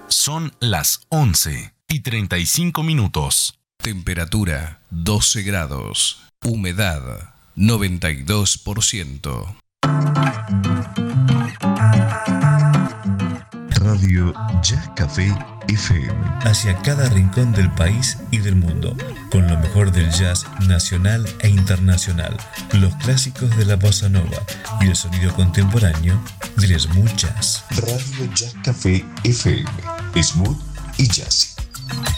Son las 11:35. Temperatura 12 grados. Humedad 92%. Radio Jazz Café FM. Hacia cada rincón del país y del mundo, con lo mejor del jazz nacional e internacional, los clásicos de la bossa nova y el sonido contemporáneo del smooth jazz. Radio Jazz Café FM, smooth y jazz.